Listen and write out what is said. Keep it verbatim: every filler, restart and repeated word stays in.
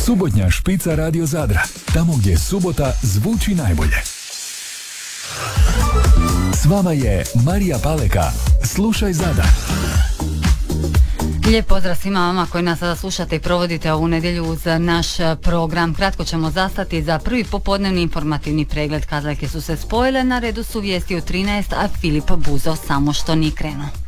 Subotnja špica Radio Zadra, tamo gdje subota zvuči najbolje. S vama je Marija Paleka. Slušaj Zadar. Lijep pozdrav svima vama koji nas sada slušate i provodite ovu nedjelju uz naš program. Kratko ćemo zastati za prvi popodnevni informativni pregled. Kazaljke su se spojile, na redu su vijesti u trinaest, a Filip Buzo samo što nije krenuo.